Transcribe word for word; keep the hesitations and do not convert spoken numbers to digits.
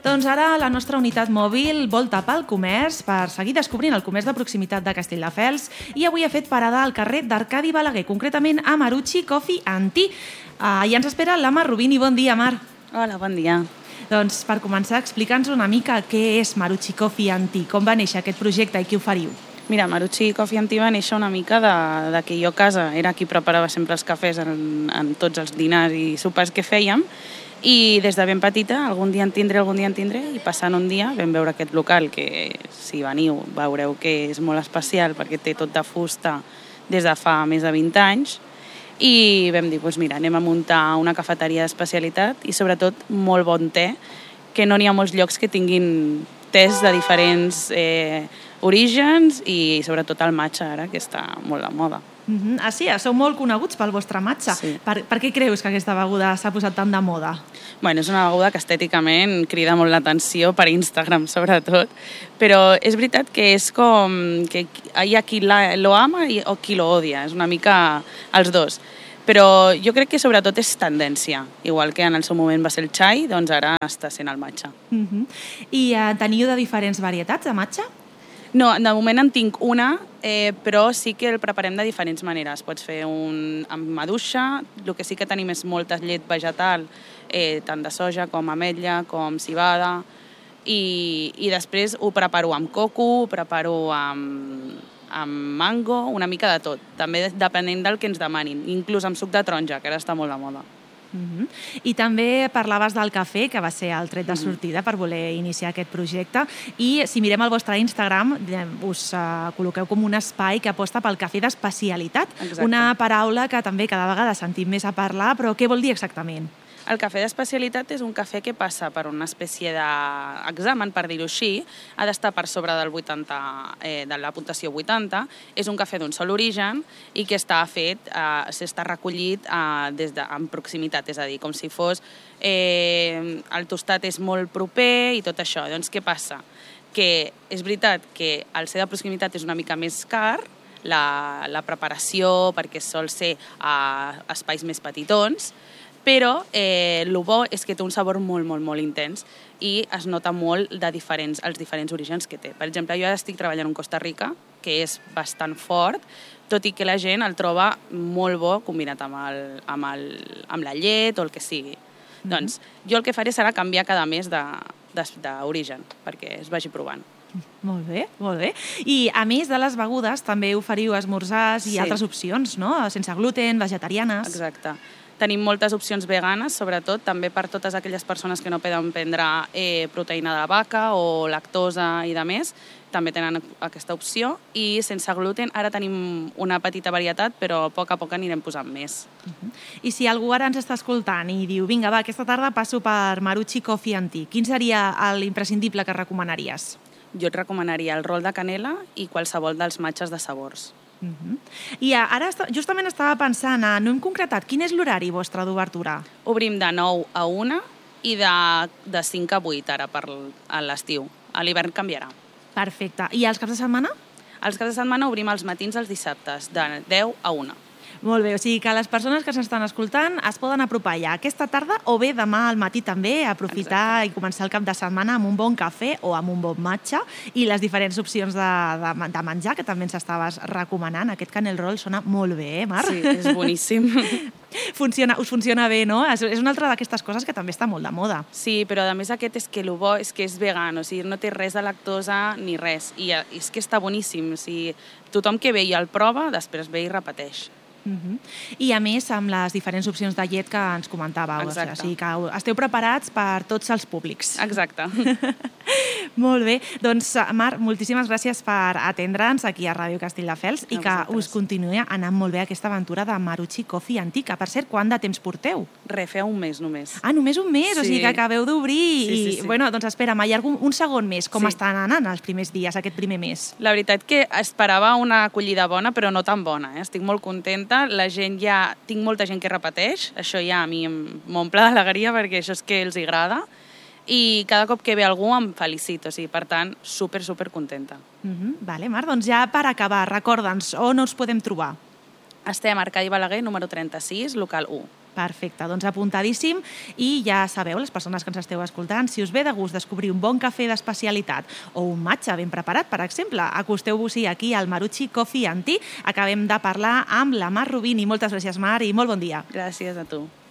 Doncs ara la nostra unitat mòbil volta pel comerç per seguir descobrint el comerç de proximitat de Castelldefels i avui ha fet parada al carrer d'Arcadi Balaguer, concretament a Marucci Coffee and Tea. Uh, I ens espera la Mar Rubini. Bon dia, Mar. Hola, bon dia. Doncs per començar, explica'ns una mica què és Marucci Coffee and Tea, com va néixer aquest projecte i qui oferiu. Mira, Marucci Coffee and Tea va néixer una mica de, de que jo a casa era qui preparava sempre els cafès en, en tots els dinars i sopars que fèiem, i des de ben petita, algun dia en tindré, algun dia en tindré, i passant un dia vam veure aquest local, que si veniu veureu que és molt especial perquè té tot de fusta des de fa més de vint anys, i vam dir, doncs mira, anem a muntar una cafeteria d'especialitat i sobretot molt bon te, que no n'hi ha molts llocs que tinguin tés de diferents eh, orígens i sobretot el matcha ara, que està molt de moda. Uh-huh. Ah, sí? Sou molt coneguts pel vostre matcha. Sí. Per, per què creus que aquesta beguda s'ha posat tan de moda? Bueno, és una beguda que estèticament crida molt l'atenció per Instagram, sobretot, però és veritat que és com que hi ha qui la, lo ama i, o qui lo odia, és una mica els dos. Però jo crec que sobretot és tendència, igual que en el seu moment va ser el chai, doncs ara està sent el matcha. Uh-huh. I uh, teniu de diferents varietats de matcha? No, de moment en tinc una, eh, però sí que el preparem de diferents maneres. Pots fer un amb maduixa, el que sí que tenim és molta llet vegetal, eh, tant de soja com ametlla, com civada, i, i després ho preparo amb coco, ho preparo amb, amb mango, una mica de tot, també depenent del que ens demanin, inclús amb suc de taronja, que ara està molt de moda. Uh-huh. I també parlaves del cafè, que va ser el tret de sortida per voler iniciar aquest projecte, i si mirem el vostre Instagram us uh, col·loqueu com un espai que aposta pel cafè d'especialitat. Exacte. Una paraula que també cada vegada sentim més a parlar, però què vol dir exactament? El cafè d'especialitat és un cafè que passa per una espècie d'examen, per dir-ho així, ha d'estar per sobre del vuitanta, eh, de la puntuació vuitanta, és un cafè d'un sol origen i que està fet, eh, s'està recollit eh, des de, en proximitat, és a dir, com si fos eh, el tostat és molt proper i tot això. Doncs què passa? Que és veritat que al ser de proximitat és una mica més car, la, la preparació, perquè sol ser a espais més petitons, però eh, el bo és que té un sabor molt, molt, molt intens i es nota molt de diferents, els diferents orígens que té. Per exemple, jo ara estic treballant en Costa Rica, que és bastant fort, tot i que la gent el troba molt bo combinat amb, el, amb, el, amb la llet o el que sigui. Mm-hmm. Doncs jo el que faré serà canviar cada mes d'origen, perquè es vagi provant. Molt bé, molt bé. I a més de les begudes, també oferiu esmorzars i sí. altres opcions, no? Sense gluten, vegetarianes. Exacte. Tenim moltes opcions veganes, sobretot, també per totes aquelles persones que no poden prendre eh, proteïna de vaca o lactosa i de més, també tenen aquesta opció. I sense gluten ara tenim una petita varietat, però a poc a poc anirem posant més. Uh-huh. I si algú ara ens està escoltant i diu, vinga, va, aquesta tarda passo per Marucci Coffee and Tea, quin seria l'imprescindible que recomanaries? Jo et recomanaria el rol de canela i qualsevol dels matxes de sabors. Uh-huh. I ara justament estava pensant, no hem concretat, quin és l'horari vostre d'obertura? Obrim de nou a una i de, de cinc a vuit ara per l'estiu. A l'hivern canviarà. Perfecte. I els caps de setmana? Els caps de setmana obrim els matins els dissabtes, de deu a una. Molt bé, o sigui que les persones que s'estan escoltant es poden apropar ja aquesta tarda o bé demà al matí també, aprofitar Exacte. I començar el cap de setmana amb un bon cafè o amb un bon matcha i les diferents opcions de, de, de menjar que també ens estaves recomanant. Aquest canel roll sona molt bé, eh, Mar? Sí, és boníssim. Funciona, us funciona bé, no? És una altra d'aquestes coses que també està molt de moda. Sí, però a més aquest és que el bo és que és vegan, o sigui, no té res de lactosa ni res, i és que està boníssim, o sigui, tothom que ve i el prova, després ve i repeteix. Uh-huh. I a més amb les diferents opcions de llet que ens comentàveu, o sigui que esteu preparats per tots els públics. Exacte. Molt bé, doncs Mar, moltíssimes gràcies per atendre'ns aquí a Ràdio Castelldefels i que us continuï anant molt bé aquesta aventura de Marucci Coffee and Tea, que per cert, quant de temps porteu? Re, fa un mes només. Ah, només un mes, sí. O sigui que acabeu d'obrir sí, sí, i, sí. bueno, doncs espera'm, hi ha algun, un segon mes, com sí. estan anant els primers dies, aquest primer mes? La veritat que esperava una acollida bona, però no tan bona, eh? Estic molt contenta, la gent ja, tinc molta gent que repeteix, això ja a mi m'omple d'alegria perquè això és que els agrada, i cada cop que ve algú em felicito, o sigui, per tant, super, super contenta. Uh-huh. Vale, Mar, doncs ja per acabar, recorda'ns on us podem trobar. Estem a Arcadi Balaguer, número trenta-sis, local u. Perfecte, doncs apuntadíssim i ja sabeu, les persones que ens esteu escoltant, si us ve de gust descobrir un bon cafè d'especialitat o un matcha ben preparat, per exemple, acosteu-vos-hi aquí al Marucci Coffee and Tea. Acabem de parlar amb la Mar Rubini. Moltes gràcies, Mar, i molt bon dia. Gràcies a tu.